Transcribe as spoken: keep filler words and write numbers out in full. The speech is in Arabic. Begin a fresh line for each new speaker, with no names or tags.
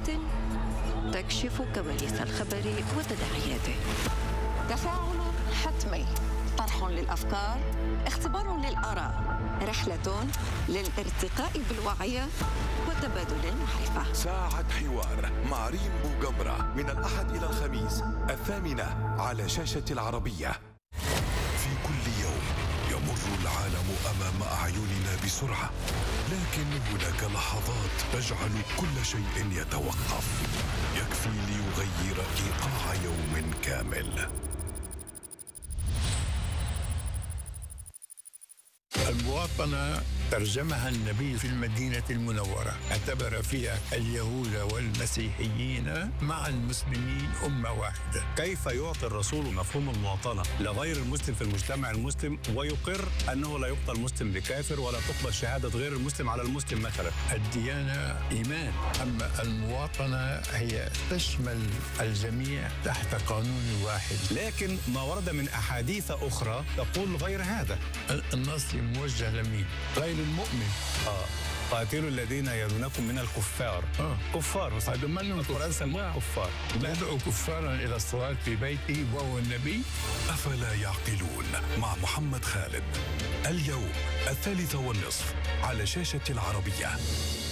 تكشف كواليس الخبر وتداعياته.
تفاعل حتمي، طرح للأفكار، اختبار للآراء، رحلة للارتقاء بالوعي وتبادل المعرفة.
ساعة حوار مع ريم بوغمرة من الأحد إلى الخميس الثامنة على شاشة العربية. في كل يوم يمر العالم أمام أعيننا بسرعة، لكن هناك لحظات تجعل كل شيء يتوقف، يكفي ليغير إيقاع يوم كامل.
المواطنة ترجمها النبي في المدينة المنورة، اعتبر فيها اليهود والمسيحيين مع المسلمين أمة واحدة.
كيف يعطي الرسول مفهوم المواطنة لغير المسلم في المجتمع المسلم ويقر أنه لا يقتل مسلم بكافر ولا تقبل شهادة غير المسلم على المسلم مثلا؟
الديانة إيمان، أما المواطنة هي تشمل الجميع تحت قانون واحد.
لكن ما ورد من أحاديث أخرى تقول غير هذا.
النص موجه لمين؟ غير المؤمن.
آه. قاتلوا الذين يلونكم من الكفار.
آه.
كفار
هذا من
القرآن سماه كفار.
يدعو كفارا إلى الصلاة في بيته وهو النبي.
أفلا يعقلون مع محمد خالد اليوم الثالثة والنصف على شاشة العربية.